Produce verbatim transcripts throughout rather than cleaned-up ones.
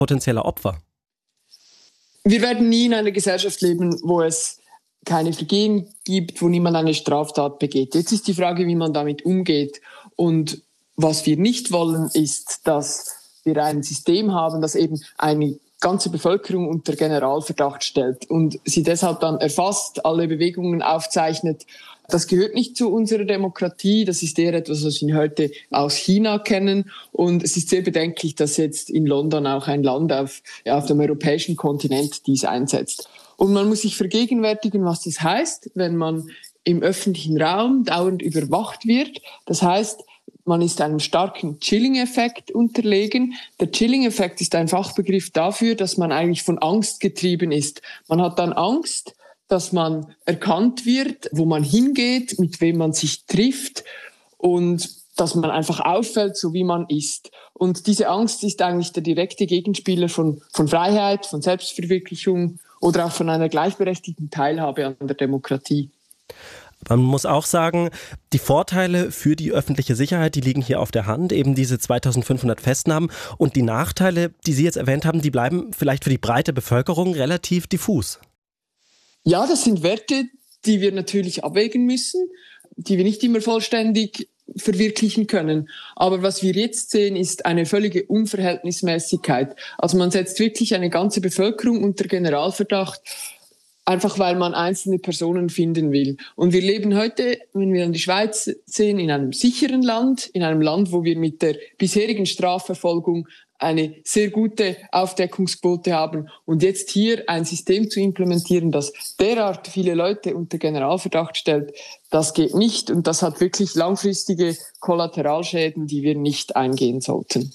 potenzielle Opfer? Wir werden nie in einer Gesellschaft leben, wo es keine Vergehen gibt, wo niemand eine Straftat begeht. Jetzt ist die Frage, wie man damit umgeht. Und was wir nicht wollen, ist, dass wir ein System haben, das eben eine ganze Bevölkerung unter Generalverdacht stellt und sie deshalb dann erfasst, alle Bewegungen aufzeichnet. Das gehört nicht zu unserer Demokratie. Das ist eher etwas, was wir heute aus China kennen. Und es ist sehr bedenklich, dass jetzt in London auch ein Land auf, auf dem europäischen Kontinent dies einsetzt. Und man muss sich vergegenwärtigen, was das heißt, wenn man im öffentlichen Raum dauernd überwacht wird. Das heißt, man ist einem starken Chilling-Effekt unterlegen. Der Chilling-Effekt ist ein Fachbegriff dafür, dass man eigentlich von Angst getrieben ist. Man hat dann Angst, dass man erkannt wird, wo man hingeht, mit wem man sich trifft und dass man einfach auffällt, so wie man ist. Und diese Angst ist eigentlich der direkte Gegenspieler von, von Freiheit, von Selbstverwirklichung oder auch von einer gleichberechtigten Teilhabe an der Demokratie. Man muss auch sagen, die Vorteile für die öffentliche Sicherheit, die liegen hier auf der Hand, eben diese zweitausendfünfhundert Festnahmen. Und die Nachteile, die Sie jetzt erwähnt haben, die bleiben vielleicht für die breite Bevölkerung relativ diffus. Ja, das sind Werte, die wir natürlich abwägen müssen, die wir nicht immer vollständig verwirklichen können. Aber was wir jetzt sehen, ist eine völlige Unverhältnismäßigkeit. Also man setzt wirklich eine ganze Bevölkerung unter Generalverdacht, einfach weil man einzelne Personen finden will. Und wir leben heute, wenn wir an die Schweiz sehen, in einem sicheren Land, in einem Land, wo wir mit der bisherigen Strafverfolgung eine sehr gute Aufdeckungsquote haben. Und jetzt hier ein System zu implementieren, das derart viele Leute unter Generalverdacht stellt, das geht nicht. Und das hat wirklich langfristige Kollateralschäden, die wir nicht eingehen sollten.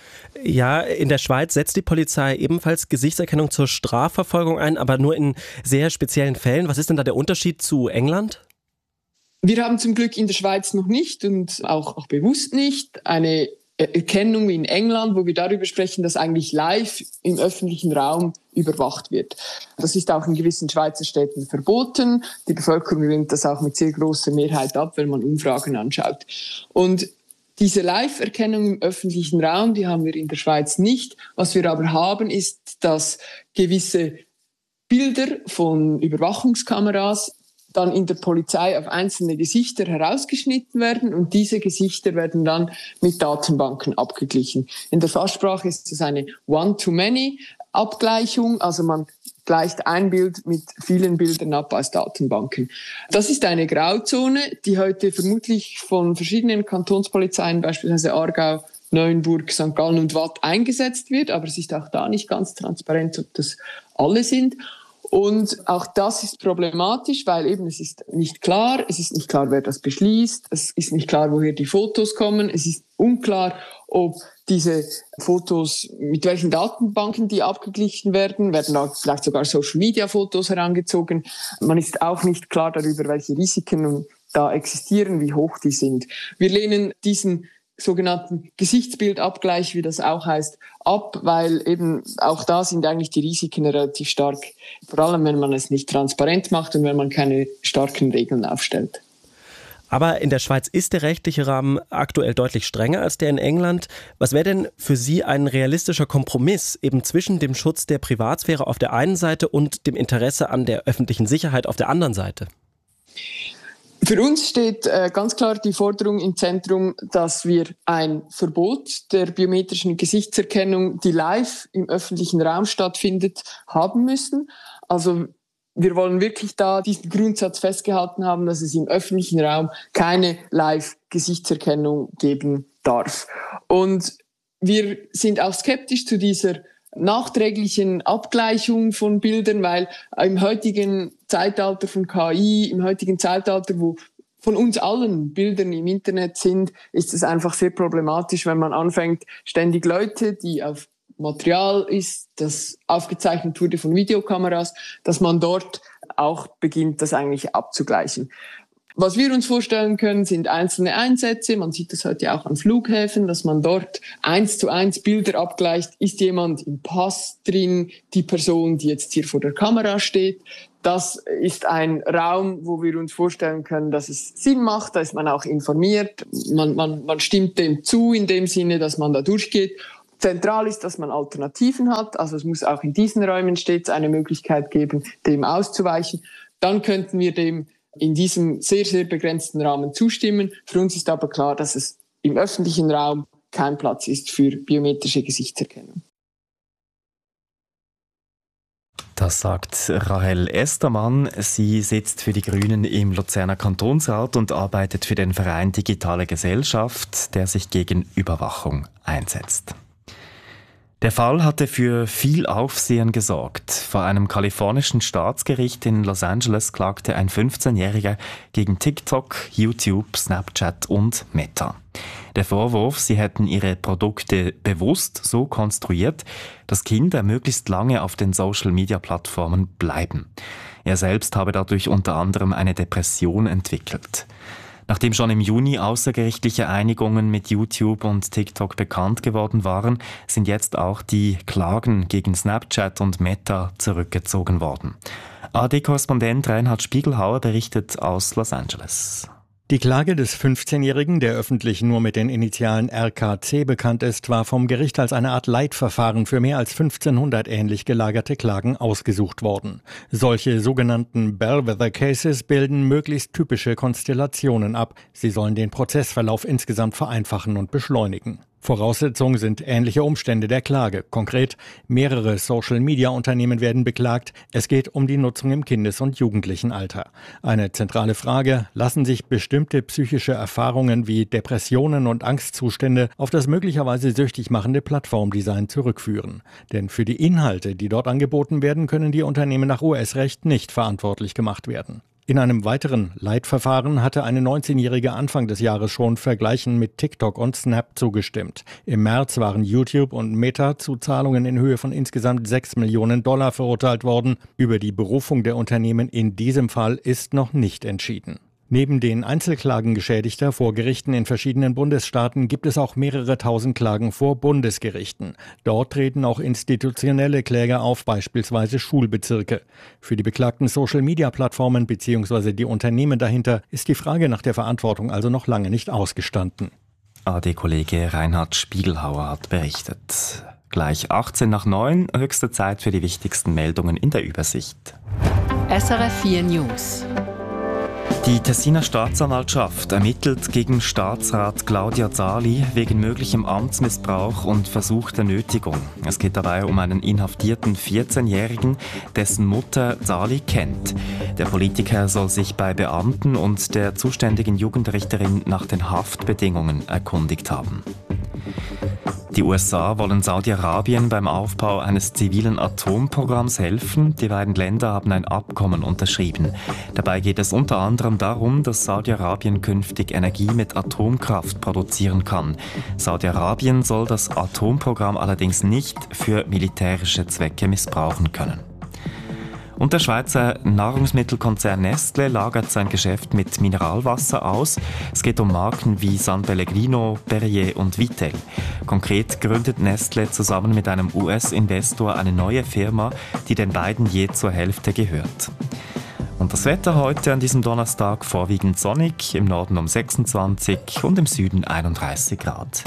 Ja, in der Schweiz setzt die Polizei ebenfalls Gesichtserkennung zur Strafverfolgung ein, aber nur in sehr speziellen Fällen. Was ist denn da der Unterschied zu England? Wir haben zum Glück in der Schweiz noch nicht und auch, auch bewusst nicht eine Erkennung wie in England, wo wir darüber sprechen, dass eigentlich live im öffentlichen Raum überwacht wird. Das ist auch in gewissen Schweizer Städten verboten. Die Bevölkerung lehnt das auch mit sehr großer Mehrheit ab, wenn man Umfragen anschaut. Und diese Live-Erkennung im öffentlichen Raum, die haben wir in der Schweiz nicht. Was wir aber haben, ist, dass gewisse Bilder von Überwachungskameras dann in der Polizei auf einzelne Gesichter herausgeschnitten werden und diese Gesichter werden dann mit Datenbanken abgeglichen. In der Fachsprache ist es eine One-to-Many-Abgleichung, also man gleicht ein Bild mit vielen Bildern ab aus Datenbanken. Das ist eine Grauzone, die heute vermutlich von verschiedenen Kantonspolizeien, beispielsweise Aargau, Neuenburg, Sankt Gallen und Waadt eingesetzt wird, aber es ist auch da nicht ganz transparent, ob das alle sind. Und auch das ist problematisch, weil eben es ist nicht klar, es ist nicht klar, wer das beschließt, es ist nicht klar, woher die Fotos kommen, es ist unklar, ob diese Fotos, mit welchen Datenbanken die abgeglichen werden, werden da vielleicht sogar Social-Media-Fotos herangezogen. Man ist auch nicht klar darüber, welche Risiken da existieren, wie hoch die sind. Wir lehnen diesen sogenannten Gesichtsbildabgleich, wie das auch heißt, ab, weil eben auch da sind eigentlich die Risiken relativ stark, vor allem wenn man es nicht transparent macht und wenn man keine starken Regeln aufstellt. Aber in der Schweiz ist der rechtliche Rahmen aktuell deutlich strenger als der in England. Was wäre denn für Sie ein realistischer Kompromiss eben zwischen dem Schutz der Privatsphäre auf der einen Seite und dem Interesse an der öffentlichen Sicherheit auf der anderen Seite? Für uns steht äh, ganz klar die Forderung im Zentrum, dass wir ein Verbot der biometrischen Gesichtserkennung, die live im öffentlichen Raum stattfindet, haben müssen. Also wir wollen wirklich da diesen Grundsatz festgehalten haben, dass es im öffentlichen Raum keine Live-Gesichtserkennung geben darf. Und wir sind auch skeptisch zu dieser nachträglichen Abgleichung von Bildern, weil im heutigen Zeitalter von K I, im heutigen Zeitalter, wo von uns allen Bildern im Internet sind, ist es einfach sehr problematisch, wenn man anfängt, ständig Leute, die auf Material ist, das aufgezeichnet wurde von Videokameras, dass man dort auch beginnt, das eigentlich abzugleichen. Was wir uns vorstellen können, sind einzelne Einsätze. Man sieht das heute auch an Flughäfen, dass man dort eins zu eins Bilder abgleicht. Ist jemand im Pass drin, die Person, die jetzt hier vor der Kamera steht? Das ist ein Raum, wo wir uns vorstellen können, dass es Sinn macht. Da ist man auch informiert. Man, man, man stimmt dem zu in dem Sinne, dass man da durchgeht. Zentral ist, dass man Alternativen hat. Also es muss auch in diesen Räumen stets eine Möglichkeit geben, dem auszuweichen. Dann könnten wir dem in diesem sehr, sehr begrenzten Rahmen zustimmen. Für uns ist aber klar, dass es im öffentlichen Raum kein Platz ist für biometrische Gesichtserkennung. Das sagt Rahel Estermann. Sie sitzt für die Grünen im Luzerner Kantonsrat und arbeitet für den Verein Digitale Gesellschaft, der sich gegen Überwachung einsetzt. Der Fall hatte für viel Aufsehen gesorgt. Vor einem kalifornischen Staatsgericht in Los Angeles klagte ein fünfzehnjähriger gegen TikTok, YouTube, Snapchat und Meta. Der Vorwurf, sie hätten ihre Produkte bewusst so konstruiert, dass Kinder möglichst lange auf den Social-Media-Plattformen bleiben. Er selbst habe dadurch unter anderem eine Depression entwickelt. Nachdem schon im Juni außergerichtliche Einigungen mit YouTube und TikTok bekannt geworden waren, sind jetzt auch die Klagen gegen Snapchat und Meta zurückgezogen worden. A D-Korrespondent Reinhard Spiegelhauer berichtet aus Los Angeles. Die Klage des fünfzehnjährigen, der öffentlich nur mit den Initialen R K C bekannt ist, war vom Gericht als eine Art Leitverfahren für mehr als fünfzehnhundert ähnlich gelagerte Klagen ausgesucht worden. Solche sogenannten Bellwether Cases bilden möglichst typische Konstellationen ab. Sie sollen den Prozessverlauf insgesamt vereinfachen und beschleunigen. Voraussetzung sind ähnliche Umstände der Klage. Konkret, mehrere Social-Media-Unternehmen werden beklagt. Es geht um die Nutzung im Kindes- und Jugendlichenalter. Eine zentrale Frage: Lassen sich bestimmte psychische Erfahrungen wie Depressionen und Angstzustände auf das möglicherweise süchtig machende Plattformdesign zurückführen? Denn für die Inhalte, die dort angeboten werden, können die Unternehmen nach U S-Recht nicht verantwortlich gemacht werden. In einem weiteren Leitverfahren hatte eine neunzehnjährige Anfang des Jahres schon Vergleichen mit TikTok und Snap zugestimmt. Im März waren YouTube und Meta zu Zahlungen in Höhe von insgesamt sechs Millionen Dollar verurteilt worden. Über die Berufung der Unternehmen in diesem Fall ist noch nicht entschieden. Neben den Einzelklagen Geschädigter vor Gerichten in verschiedenen Bundesstaaten gibt es auch mehrere tausend Klagen vor Bundesgerichten. Dort treten auch institutionelle Kläger auf, beispielsweise Schulbezirke. Für die beklagten Social-Media-Plattformen bzw. die Unternehmen dahinter ist die Frage nach der Verantwortung also noch lange nicht ausgestanden. A D-Kollege Reinhard Spiegelhauer hat berichtet. Gleich achtzehn nach neun, höchste Zeit für die wichtigsten Meldungen in der Übersicht. S R F vier News. Die Tessiner Staatsanwaltschaft ermittelt gegen Staatsrat Claudia Zali wegen möglichem Amtsmissbrauch und versuchter Nötigung. Es geht dabei um einen inhaftierten vierzehnjährigen, dessen Mutter Zali kennt. Der Politiker soll sich bei Beamten und der zuständigen Jugendrichterin nach den Haftbedingungen erkundigt haben. Die U S A wollen Saudi-Arabien beim Aufbau eines zivilen Atomprogramms helfen. Die beiden Länder haben ein Abkommen unterschrieben. Dabei geht es unter anderem darum, dass Saudi-Arabien künftig Energie mit Atomkraft produzieren kann. Saudi-Arabien soll das Atomprogramm allerdings nicht für militärische Zwecke missbrauchen können. Und der Schweizer Nahrungsmittelkonzern Nestlé lagert sein Geschäft mit Mineralwasser aus. Es geht um Marken wie San Pellegrino, Perrier und Vittel. Konkret gründet Nestlé zusammen mit einem U S-Investor eine neue Firma, die den beiden je zur Hälfte gehört. Und das Wetter heute an diesem Donnerstag vorwiegend sonnig, im Norden um sechsundzwanzig und im Süden einunddreißig Grad.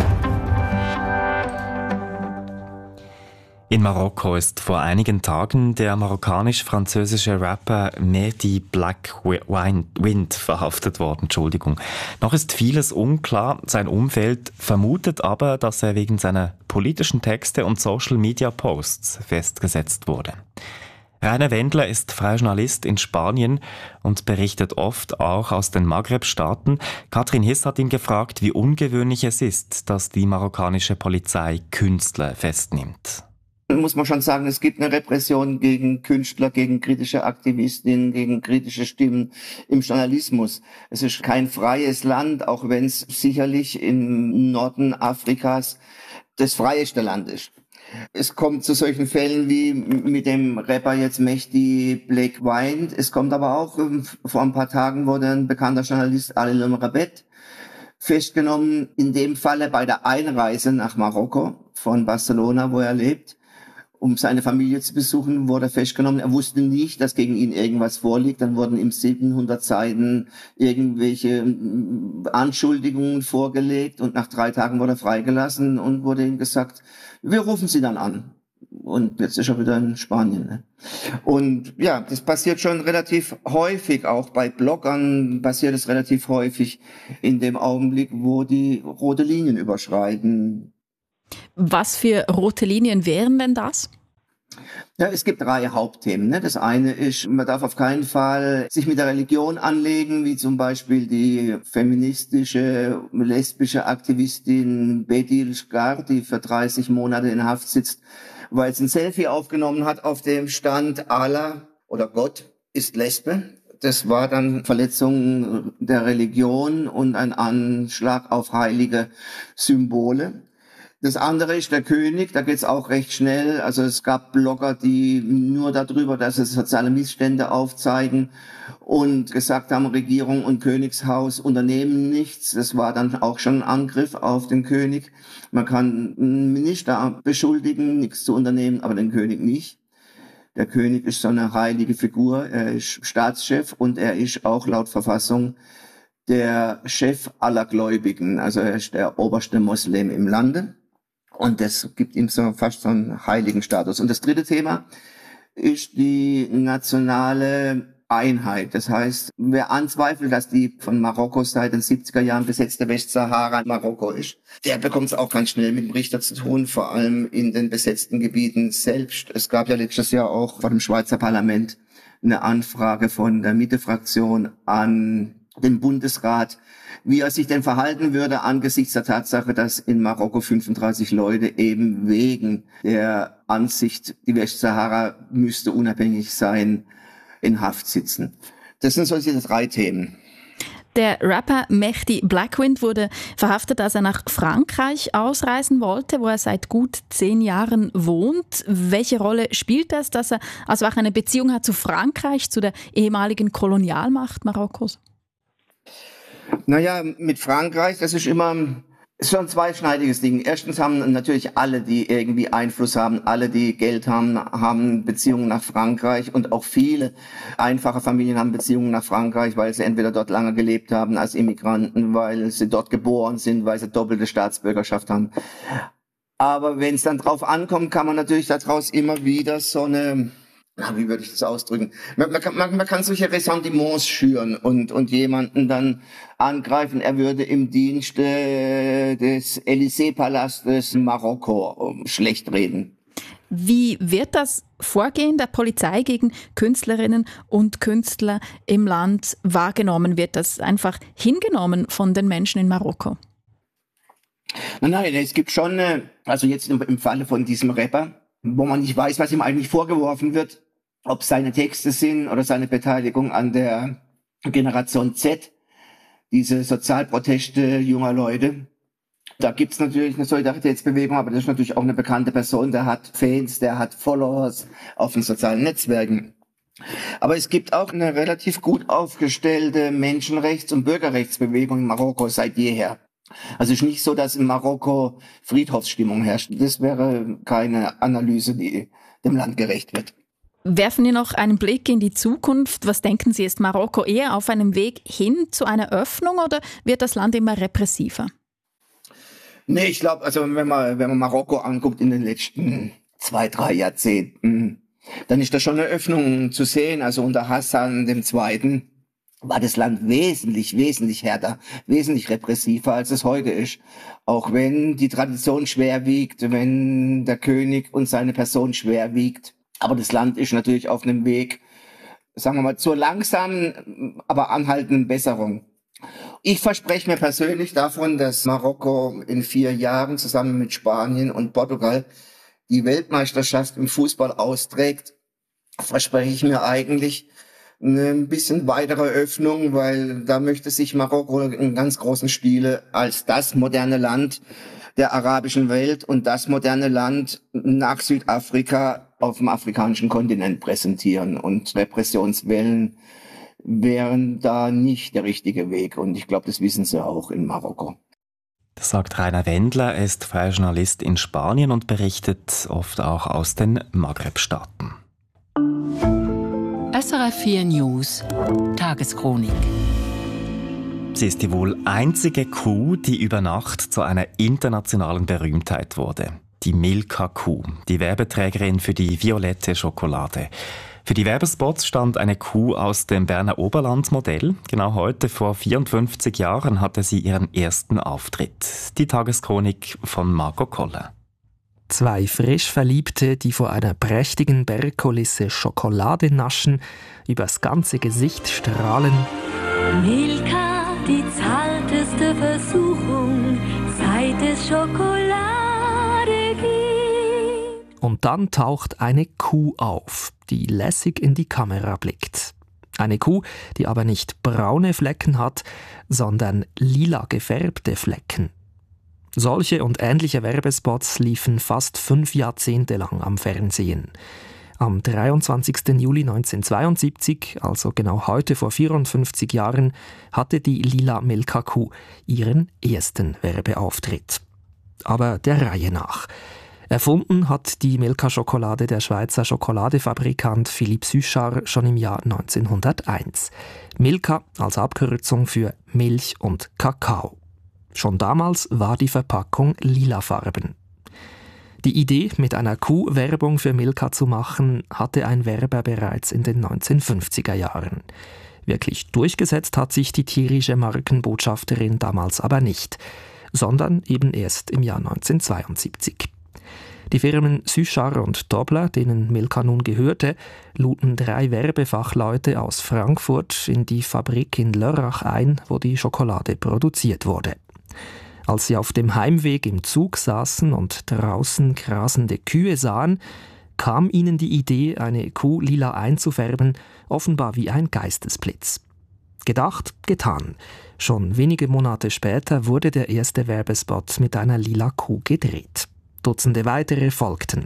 In Marokko ist vor einigen Tagen der marokkanisch-französische Rapper Mehdi Black Wind verhaftet worden. Entschuldigung. Noch ist vieles unklar. Sein Umfeld vermutet aber, dass er wegen seiner politischen Texte und Social-Media-Posts festgesetzt wurde. Rainer Wendler ist freier Journalist in Spanien und berichtet oft auch aus den Maghreb-Staaten. Katrin Hiss hat ihn gefragt, wie ungewöhnlich es ist, dass die marokkanische Polizei Künstler festnimmt. Muss man schon sagen, es gibt eine Repression gegen Künstler, gegen kritische Aktivistinnen, gegen kritische Stimmen im Journalismus. Es ist kein freies Land, auch wenn es sicherlich im Norden Afrikas das freieste Land ist. Es kommt zu solchen Fällen wie mit dem Rapper jetzt Mehdi Black Wind. Es kommt aber auch, vor ein paar Tagen wurde ein bekannter Journalist, Ali Rabet, festgenommen, in dem Falle bei der Einreise nach Marokko von Barcelona, wo er lebt. um seine Familie zu besuchen, wurde er festgenommen. Er wusste nicht, dass gegen ihn irgendwas vorliegt. Dann wurden ihm siebenhundert Seiten irgendwelche Anschuldigungen vorgelegt und nach drei Tagen wurde er freigelassen und wurde ihm gesagt, wir rufen Sie dann an. Und jetzt ist er wieder in Spanien. Ne? Und ja, das passiert schon relativ häufig, auch bei Bloggern passiert es relativ häufig in dem Augenblick, wo die rote Linien überschreiten. Was für rote Linien wären denn das? Ja, es gibt drei Hauptthemen. Ne? Das eine ist, man darf auf keinen Fall sich mit der Religion anlegen, wie zum Beispiel die feministische, lesbische Aktivistin Bedil Shkar, die für dreißig Monate in Haft sitzt, weil sie ein Selfie aufgenommen hat, auf dem stand Allah oder Gott ist Lesbe. Das war dann Verletzung der Religion und ein Anschlag auf heilige Symbole. Das andere ist der König, da geht's auch recht schnell. Also es gab Blogger, die nur darüber, dass es soziale Missstände aufzeigen und gesagt haben, Regierung und Königshaus unternehmen nichts. Das war dann auch schon ein Angriff auf den König. Man kann einen Minister beschuldigen, nichts zu unternehmen, aber den König nicht. Der König ist so eine heilige Figur, er ist Staatschef und er ist auch laut Verfassung der Chef aller Gläubigen. Also er ist der oberste Moslem im Lande. Und das gibt ihm so fast so einen heiligen Status. Und das dritte Thema ist die nationale Einheit. Das heißt, wer anzweifelt, dass die von Marokko seit den siebziger Jahren besetzte Westsahara Marokko ist, der bekommt es auch ganz schnell mit dem Richter zu tun, vor allem in den besetzten Gebieten selbst. Es gab ja letztes Jahr auch vor dem Schweizer Parlament eine Anfrage von der Mitte-Fraktion an den Bundesrat, wie er sich denn verhalten würde angesichts der Tatsache, dass in Marokko fünfunddreißig Leute eben wegen der Ansicht, die Westsahara müsste unabhängig sein, in Haft sitzen. Das sind solche drei Themen. Der Rapper Mehdi Blackwind wurde verhaftet, als er nach Frankreich ausreisen wollte, wo er seit gut zehn Jahren wohnt. Welche Rolle spielt das, dass er also auch eine Beziehung hat zu Frankreich, zu der ehemaligen Kolonialmacht Marokkos? Naja, mit Frankreich, das ist immer ist schon ein zweischneidiges Ding. Erstens haben natürlich alle, die irgendwie Einfluss haben, alle, die Geld haben, haben Beziehungen nach Frankreich und auch viele einfache Familien haben Beziehungen nach Frankreich, weil sie entweder dort lange gelebt haben als Immigranten, weil sie dort geboren sind, weil sie doppelte Staatsbürgerschaft haben. Aber wenn es dann drauf ankommt, kann man natürlich daraus immer wieder so eine, na, wie würde ich das ausdrücken? Man, man, kann, man, man kann solche Ressentiments schüren und, und jemanden dann angreifen, er würde im Dienste des Élysée-Palastes Marokko schlecht reden. Wie wird das Vorgehen der Polizei gegen Künstlerinnen und Künstler im Land wahrgenommen? Wird das einfach hingenommen von den Menschen in Marokko? Nein, nein, es gibt schon, also jetzt im Falle von diesem Rapper, wo man nicht weiß, was ihm eigentlich vorgeworfen wird, ob seine Texte sind oder seine Beteiligung an der Generation Z, diese Sozialproteste junger Leute. Da gibt's natürlich eine Solidaritätsbewegung, aber das ist natürlich auch eine bekannte Person, der hat Fans, der hat Followers auf den sozialen Netzwerken. Aber es gibt auch eine relativ gut aufgestellte Menschenrechts- und Bürgerrechtsbewegung in Marokko seit jeher. Also es ist nicht so, dass in Marokko Friedhofsstimmung herrscht. Das wäre keine Analyse, die dem Land gerecht wird. Werfen wir noch einen Blick in die Zukunft. Was denken Sie, ist Marokko eher auf einem Weg hin zu einer Öffnung oder wird das Land immer repressiver? Nee, ich glaube, also wenn man, wenn man Marokko anguckt in den letzten zwei, drei Jahrzehnten, dann ist da schon eine Öffnung zu sehen. Also unter Hassan dem Zweiten war das Land wesentlich, wesentlich härter, wesentlich repressiver, als es heute ist. Auch wenn die Tradition schwer wiegt, wenn der König und seine Person schwer wiegt. Aber das Land ist natürlich auf einem Weg, sagen wir mal, zur langsamen, aber anhaltenden Besserung. Ich verspreche mir persönlich davon, dass Marokko in vier Jahren zusammen mit Spanien und Portugal die Weltmeisterschaft im Fußball austrägt. Verspreche ich mir eigentlich eine ein bisschen weitere Öffnung, weil da möchte sich Marokko in ganz großen Stile als das moderne Land der arabischen Welt und das moderne Land nach Südafrika auf dem afrikanischen Kontinent präsentieren. Und Repressionswellen wären da nicht der richtige Weg. Und ich glaube, das wissen sie auch in Marokko. Das sagt Rainer Wendler, er ist freier Journalist in Spanien und berichtet oft auch aus den Maghreb-Staaten. S R F vier News Tageschronik. Sie ist die wohl einzige Kuh, die über Nacht zu einer internationalen Berühmtheit wurde. Die Milka-Kuh, die Werbeträgerin für die violette Schokolade. Für die Werbespots stand eine Kuh aus dem Berner Oberland-Modell. Genau heute, vor vierundfünfzig Jahren, hatte sie ihren ersten Auftritt. Die Tageschronik von Marco Koller. Zwei frisch Verliebte, die vor einer prächtigen Bergkulisse Schokolade naschen, übers ganze Gesicht strahlen. Milka, die zarteste Versuchung, seit es Schokolade gibt. Und dann taucht eine Kuh auf, die lässig in die Kamera blickt. Eine Kuh, die aber nicht braune Flecken hat, sondern lila gefärbte Flecken. Solche und ähnliche Werbespots liefen fast fünf Jahrzehnte lang am Fernsehen. Am dreiundzwanzigsten Juli neunzehnhundertzweiundsiebzig, also genau heute vor vierundfünfzig Jahren, hatte die lila Milka-Kuh ihren ersten Werbeauftritt. Aber der Reihe nach. Erfunden hat die Milka-Schokolade der Schweizer Schokoladefabrikant Philippe Suchard schon im Jahr neunzehnhunderteins. Milka als Abkürzung für Milch und Kakao. Schon damals war die Verpackung lilafarben. Die Idee, mit einer Kuh Werbung für Milka zu machen, hatte ein Werber bereits in den neunzehnhundertfünfziger Jahren. Wirklich durchgesetzt hat sich die tierische Markenbotschafterin damals aber nicht, sondern eben erst im Jahr neunzehnhundertzweiundsiebzig. Die Firmen Suchard und Dobler, denen Milka nun gehörte, luden drei Werbefachleute aus Frankfurt in die Fabrik in Lörrach ein, wo die Schokolade produziert wurde. Als sie auf dem Heimweg im Zug saßen und draußen grasende Kühe sahen, kam ihnen die Idee, eine Kuh lila einzufärben, offenbar wie ein Geistesblitz. Gedacht, getan. Schon wenige Monate später wurde der erste Werbespot mit einer lila Kuh gedreht. Dutzende weitere folgten.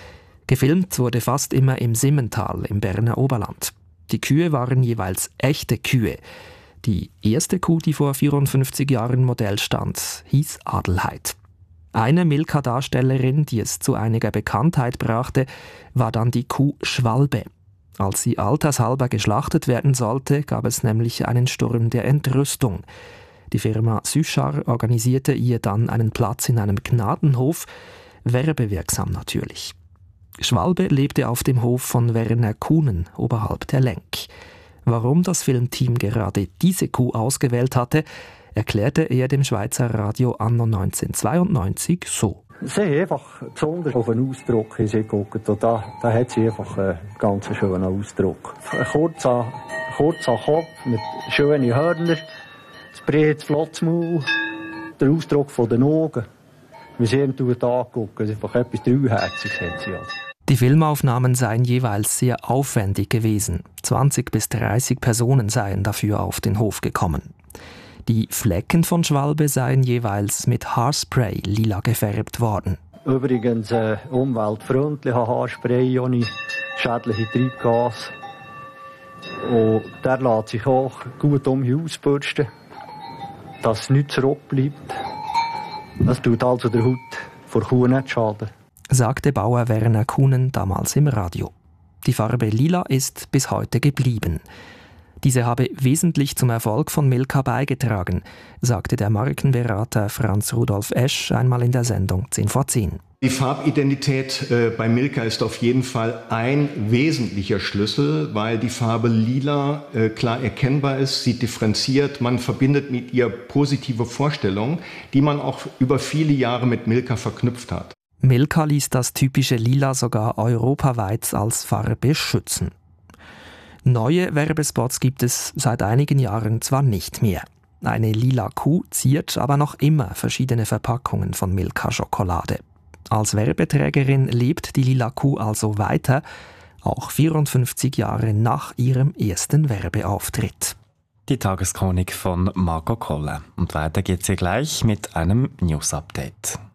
Gefilmt wurde fast immer im Simmental im Berner Oberland. Die Kühe waren jeweils echte Kühe. Die erste Kuh, die vor vierundfünfzig Jahren Modell stand, hieß Adelheid. Eine Milka-Darstellerin, die es zu einiger Bekanntheit brachte, war dann die Kuh Schwalbe. Als sie altershalber geschlachtet werden sollte, gab es nämlich einen Sturm der Entrüstung. Die Firma Suchard organisierte ihr dann einen Platz in einem Gnadenhof, werbewirksam natürlich. Schwalbe lebte auf dem Hof von Werner Kuhnen oberhalb der Lenk. Warum das Filmteam gerade diese Kuh ausgewählt hatte, erklärte er dem Schweizer Radio anno neunzehnhundertzweiundneunzig so. Sie haben einfach besonders auf den Ausdruck geguckt. Und da, da hat sie einfach einen ganz schönen Ausdruck. Ein kurzer, kurzer Kopf mit schönen Hörnern, das breites Flotzmaul, der Ausdruck der Augen. Wie sie ihm angucken, einfach etwas Dreiherziges hat sie. Also. Die Filmaufnahmen seien jeweils sehr aufwendig gewesen. zwanzig bis dreißig Personen seien dafür auf den Hof gekommen. Die Flecken von Schwalbe seien jeweils mit Haarspray lila gefärbt worden. Übrigens äh, umweltfreundlicher Haarspray ohne schädliche Treibgase. Und der lässt sich auch gut um ausbürsten, dass es nicht zurückbleibt. Das tut also der Haut vor Kuh nicht schaden, sagte Bauer Werner Kuhnen damals im Radio. Die Farbe lila ist bis heute geblieben. Diese habe wesentlich zum Erfolg von Milka beigetragen, sagte der Markenberater Franz Rudolf Esch einmal in der Sendung zehn vor zehn. Die Farbidentität äh, bei Milka ist auf jeden Fall ein wesentlicher Schlüssel, weil die Farbe lila äh, klar erkennbar ist, sie differenziert, man verbindet mit ihr positive Vorstellungen, die man auch über viele Jahre mit Milka verknüpft hat. Milka ließ das typische Lila sogar europaweit als Farbe schützen. Neue Werbespots gibt es seit einigen Jahren zwar nicht mehr. Eine lila Kuh ziert aber noch immer verschiedene Verpackungen von Milka-Schokolade. Als Werbeträgerin lebt die lila Kuh also weiter, auch vierundfünfzig Jahre nach ihrem ersten Werbeauftritt. Die Tageschronik von Marco Koller. Und weiter geht's hier gleich mit einem News-Update.